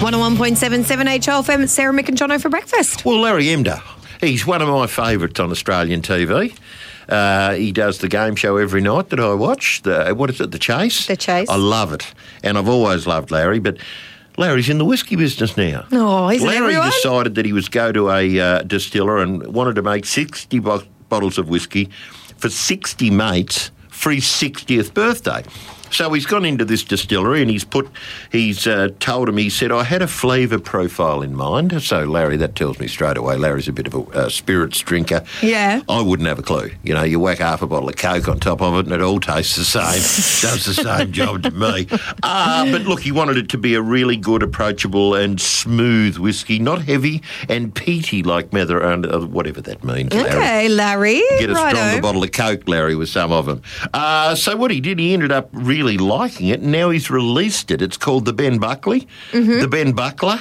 101.77 HLFM. It's Sarah, Mick and Jono for breakfast. Well, Larry Emder, he's one of my favourites on Australian TV. He does the game show every night that I watch. What is it, The Chase? The Chase. I love it. And I've always loved Larry, but Larry's in the whiskey business now. Oh, isn't Larry everyone? decided that he was go to a distiller and wanted to make 60 bottles of whiskey for 60 mates for his 60th birthday. So he's gone into this distillery and he's told him, he said, I had a flavour profile in mind. So, Larry, that tells me straight away Larry's a bit of a spirits drinker. Yeah. I wouldn't have a clue. You know, you whack half a bottle of Coke on top of it and it all tastes the same. Does the same job to me. But look, he wanted it to be a really good, approachable and smooth whiskey, not heavy and peaty like whatever that means, Larry. Okay, Larry. Get a stronger bottle of Coke, Larry, with some of them. So what he did, he ended up really liking it, and now he's released it. It's called the Ben Buckley, the Ben Buckler.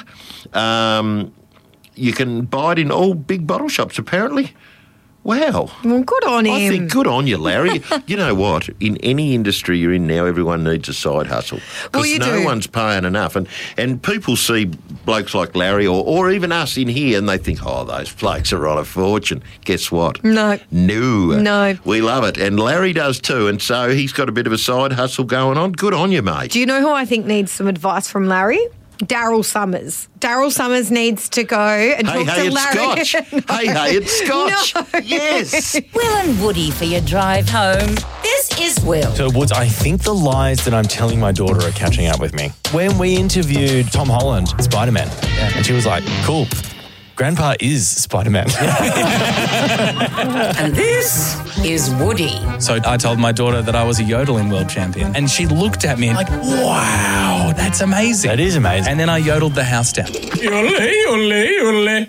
You can buy it in all big bottle shops, apparently. Wow. Well, good on him. I think good on you, Larry. You know what? In any industry you're in now, everyone needs a side hustle. Because no one's paying enough. And people see blokes like Larry or even us in here and they think, oh, those blokes are on a fortune. Guess what? No. We love it. And Larry does too. And so he's got a bit of a side hustle going on. Good on you, mate. Do you know who I think needs some advice from Larry? Daryl Summers. Daryl Summers needs to go and talk to Larry. It's Scotch. Hey, it's Scotch. No. Yes. Will and Woody for your drive home. This is Will. So, Woods, I think the lies that I'm telling my daughter are catching up with me. When we interviewed Tom Holland, Spider-Man, and she was like, cool, Grandpa is Spider-Man. And this is Woody. So I told my daughter that I was a yodeling world champion. And she looked at me and like, wow, that's amazing. That is amazing. And then I yodeled the house down. Yodel, yodel, yodel.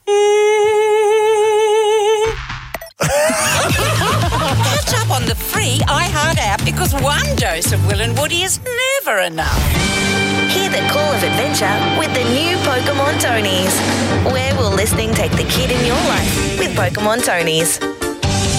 Catch up on the free iHeart app because one dose of Will and Woody is never enough. Hear the call of adventure with the new Pokemon Tonies. Where will listening take the kid in your life with Pokemon Tonies?